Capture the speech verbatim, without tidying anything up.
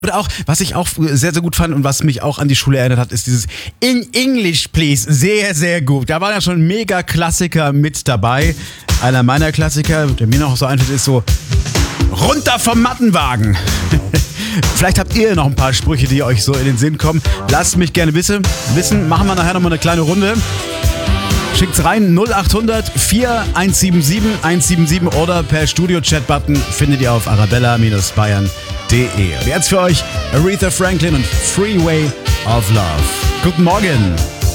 Oder auch, was ich auch sehr, sehr gut fand und was mich auch an die Schule erinnert hat, ist dieses In English, please. Sehr, sehr gut. Da waren ja schon mega Klassiker mit dabei. Einer meiner Klassiker, der mir noch so einfällt, ist so runter vom Mattenwagen. Vielleicht habt ihr noch ein paar Sprüche, die euch so in den Sinn kommen. Lasst mich gerne wissen. wissen. Machen wir nachher nochmal eine kleine Runde. Schickt's rein, null acht hundert vier eins sieben sieben eins sieben sieben oder per Studio-Chat-Button findet ihr auf arabella Bindestrich bayern punkt de. Jetzt für euch Aretha Franklin und Freeway of Love. Guten Morgen.